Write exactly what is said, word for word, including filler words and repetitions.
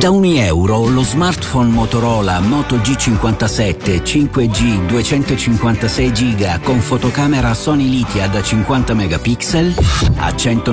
Da un euro lo smartphone Motorola Moto G cinquantasette cinque G duecentocinquantasei giga con fotocamera Sony Lithia da cinquanta megapixel a